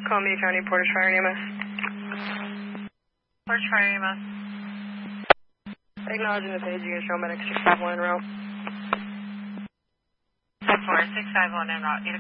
Columbia County Portage Fire and EMS. Portage Fire and EMS. Acknowledging the page, you can show medic 651 en route. 651 en route.